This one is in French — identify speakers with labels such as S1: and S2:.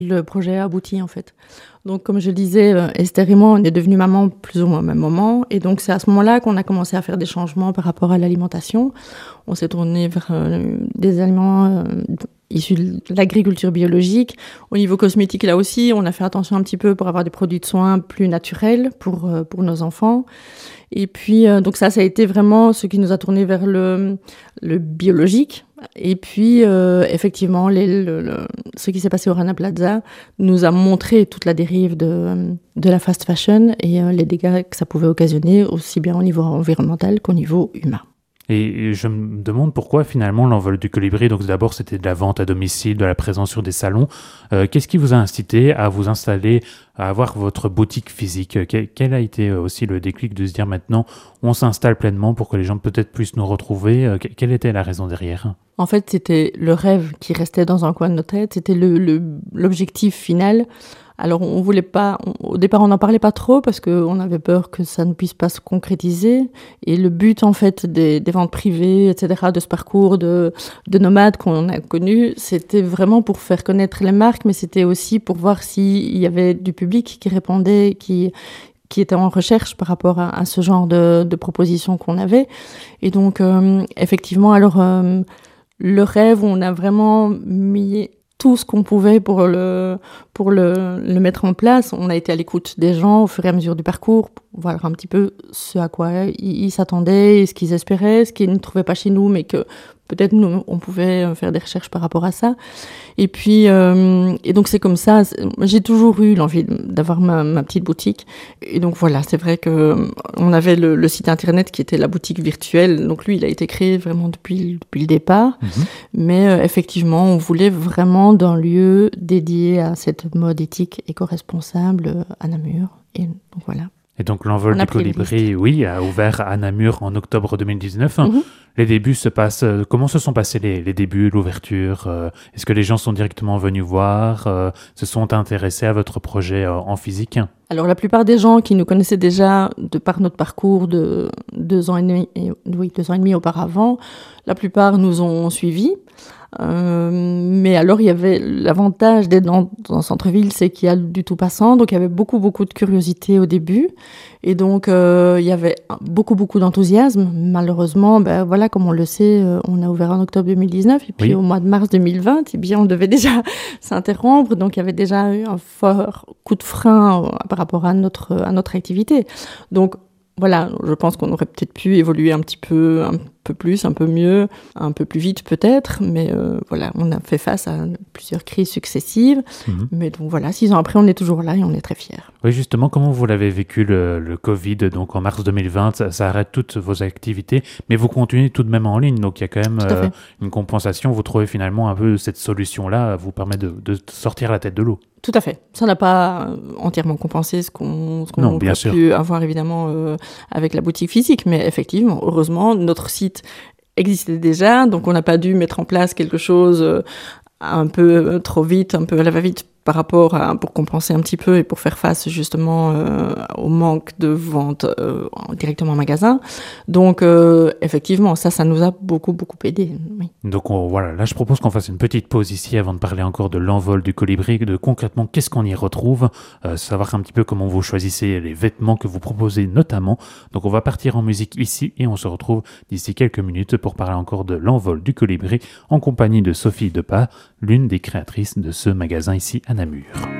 S1: Le projet a abouti en fait. Donc comme je le disais, Esther et moi, on est devenus maman plus ou moins au même moment. Et donc c'est à ce moment-là qu'on a commencé à faire des changements par rapport à l'alimentation. On s'est tourné vers des aliments issus de l'agriculture biologique. Au niveau cosmétique, là aussi, on a fait attention un petit peu pour avoir des produits de soins plus naturels pour nos enfants. Et puis, donc ça a été vraiment ce qui nous a tourné vers le biologique. Et puis, effectivement, ce qui s'est passé au Rana Plaza nous a montré toute la dérive de la fast fashion et les dégâts que ça pouvait occasionner, aussi bien au niveau environnemental qu'au niveau humain.
S2: Et je me demande pourquoi finalement l'envol du colibri, donc d'abord c'était de la vente à domicile, de la présence sur des salons. Qu'est-ce qui vous a incité à vous installer, à avoir votre boutique physique? Quel a été aussi le déclic de se dire maintenant on s'installe pleinement pour que les gens peut-être puissent nous retrouver? Quelle était la raison derrière?
S1: En fait, c'était le rêve qui restait dans un coin de nos têtes, c'était l'objectif final. Alors, on voulait pas, au départ, on n'en parlait pas trop parce qu'on avait peur que ça ne puisse pas se concrétiser. Et le but, en fait, des ventes privées, etc., de ce parcours de nomades qu'on a connu, c'était vraiment pour faire connaître les marques, mais c'était aussi pour voir s'il y avait du public qui répondait, qui était en recherche par rapport à ce genre de propositions qu'on avait. Et donc, effectivement, alors, le rêve, on a vraiment mis tout ce qu'on pouvait pour le mettre en place. On a été à l'écoute des gens au fur et à mesure du parcours, pour voir un petit peu ce à quoi ils s'attendaient, ce qu'ils espéraient, ce qu'ils ne trouvaient pas chez nous, mais que peut-être nous, on pouvait faire des recherches par rapport à ça. Et puis, et donc c'est comme ça. J'ai toujours eu l'envie d'avoir ma petite boutique. Et donc voilà, c'est vrai que on avait le site internet qui était la boutique virtuelle. Donc lui, il a été créé vraiment depuis le départ. Mm-hmm. Mais effectivement, on voulait vraiment d'un lieu dédié à cette mode éthique éco-responsable à Namur. Et donc voilà.
S2: Et donc l'envol du colibri, oui, a ouvert à Namur en octobre 2019. Mm-hmm. Les débuts se passent. Comment se sont passés les débuts, l'ouverture? Est-ce que les gens sont directement venus voir, se sont intéressés à votre projet en physique?
S1: Alors la plupart des gens qui nous connaissaient déjà de par notre parcours de 2 ans et demi auparavant, la plupart nous ont suivis. Mais alors il y avait l'avantage d'être dans un centre-ville, c'est qu'il y a du tout passant, donc il y avait beaucoup de curiosité au début, et donc il y avait beaucoup d'enthousiasme. Malheureusement, ben voilà, comme on le sait, on a ouvert en octobre 2019 et puis oui. Au mois de mars 2020, eh bien on devait déjà s'interrompre, donc il y avait déjà eu un fort coup de frein par rapport à notre activité. Donc voilà, je pense qu'on aurait peut-être pu évoluer un peu plus, un peu mieux, un peu plus vite peut-être, mais voilà, on a fait face à plusieurs crises successives. Mmh. Mais donc voilà, 6 ans après, on est toujours là et on est très fiers.
S2: Oui, justement, comment vous l'avez vécu le Covid? Donc en mars 2020, ça arrête toutes vos activités, mais vous continuez tout de même en ligne, donc il y a quand même une compensation. Vous trouvez finalement un peu cette solution-là vous permet de sortir la tête de l'eau.
S1: Tout à fait. Ça n'a pas entièrement compensé ce qu'on a pu avoir évidemment avec la boutique physique, mais effectivement, heureusement, notre site existait déjà, donc on n'a pas dû mettre en place quelque chose un peu trop vite, un peu à la va-vite par rapport pour compenser un petit peu et pour faire face justement au manque de vente directement en magasin. Donc effectivement, ça nous a beaucoup aidé. Oui.
S2: Donc voilà, là je propose qu'on fasse une petite pause ici avant de parler encore de l'envol du colibri, de concrètement qu'est-ce qu'on y retrouve, savoir un petit peu comment vous choisissez les vêtements que vous proposez notamment. Donc on va partir en musique ici et on se retrouve d'ici quelques minutes pour parler encore de l'envol du colibri en compagnie de Sophie Depas, l'une des créatrices de ce magasin ici à Namur.